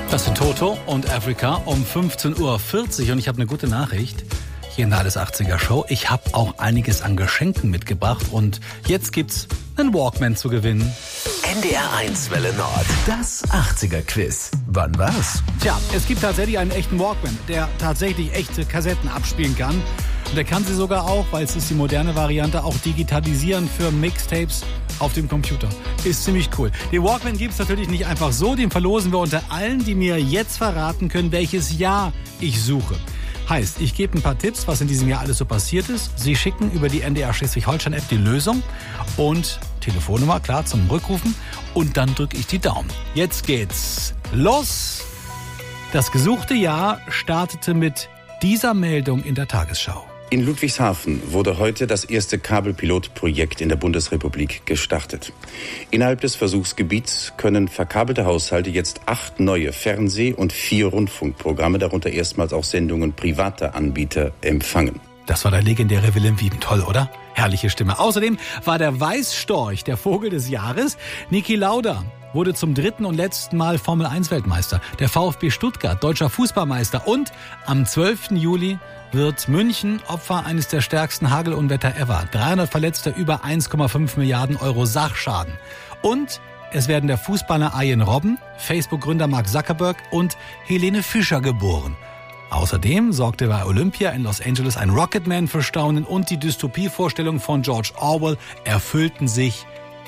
Das sind Toto und Africa um 15:40 Uhr und ich habe eine gute Nachricht hier in der Alles 80er Show. Ich habe auch einiges an Geschenken mitgebracht und jetzt gibt's einen Walkman zu gewinnen. NDR 1 Welle Nord, das 80er Quiz. Wann war's? Tja, es gibt tatsächlich einen echten Walkman, der tatsächlich echte Kassetten abspielen kann. Und der kann sie sogar auch, weil es ist die moderne Variante, auch digitalisieren für Mixtapes auf dem Computer. Ist ziemlich cool. Den Walkman gibt's natürlich nicht einfach so, den verlosen wir unter allen, die mir jetzt verraten können, welches Jahr ich suche. Heißt, ich gebe ein paar Tipps, was in diesem Jahr alles so passiert ist. Sie schicken über die NDR Schleswig-Holstein-App die Lösung und Telefonnummer, klar, zum Rückrufen. Und dann drücke ich die Daumen. Jetzt geht's los. Das gesuchte Jahr startete mit dieser Meldung in der Tagesschau. In Ludwigshafen wurde heute das erste Kabelpilotprojekt in der Bundesrepublik gestartet. Innerhalb des Versuchsgebiets können verkabelte Haushalte jetzt 8 neue Fernseh- und 4 Rundfunkprogramme, darunter erstmals auch Sendungen privater Anbieter, empfangen. Das war der legendäre Willem Wieben. Toll, oder? Herrliche Stimme. Außerdem war der Weißstorch der Vogel des Jahres. Niki Lauda wurde zum 3. und letzten Mal Formel-1-Weltmeister. Der VfB Stuttgart, deutscher Fußballmeister. Und am 12. Juli wird München Opfer eines der stärksten Hagelunwetter ever. 300 Verletzte, über 1,5 Milliarden Euro Sachschaden. Und es werden der Fußballer Arjen Robben, Facebook-Gründer Mark Zuckerberg und Helene Fischer geboren. Außerdem sorgte bei Olympia in Los Angeles ein Rocketman für Staunen und die Dystopievorstellungen von George Orwell erfüllten sich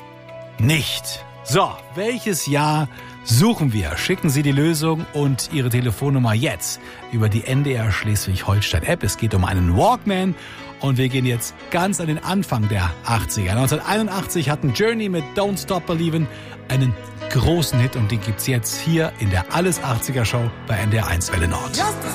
nicht. So, welches Jahr suchen wir? Schicken Sie die Lösung und Ihre Telefonnummer jetzt über die NDR Schleswig-Holstein-App. Es geht um einen Walkman und wir gehen jetzt ganz an den Anfang der 80er. 1981 hatten Journey mit Don't Stop Believin' einen großen Hit und den gibt's jetzt hier in der Alles 80er Show bei NDR 1 Welle Nord.